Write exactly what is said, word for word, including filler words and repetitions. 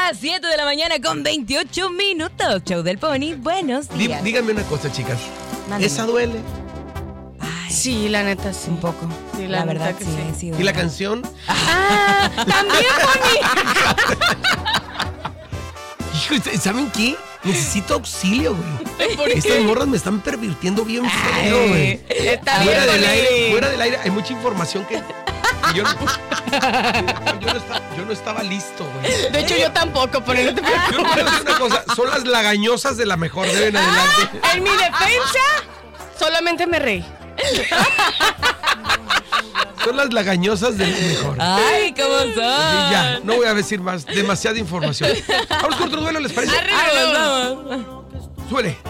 las siete de la mañana con veintiocho minutos. Show del Pony, buenos días. Dí, díganme una cosa, chicas. Mándame. ¿Esa duele? Ay, Sí, la neta, sí. un poco. Sí, la, la verdad neta que sí, sí. sí ¿Y duele. la canción? Ah, también, Pony. Hijo, ¿saben qué? Necesito auxilio, güey. ¿Por Estas qué? morras me están pervirtiendo bien feo, güey. Está bien, Fuera del Pony. aire, fuera del aire, hay mucha información que, que yo, no, yo, no estaba, yo no estaba listo, güey. De hecho, yo tampoco, Pony, no te preocupes. Yo no quiero decir una cosa, son las lagañosas de la mejor, de en adelante. En mi defensa, solamente me reí. Son las lagañosas del mejor. Ay, ¿cómo son? Y ya, no voy a decir más, demasiada información. Vamos con otro duelo, ¿les parece? Arriba, vamos. Suele.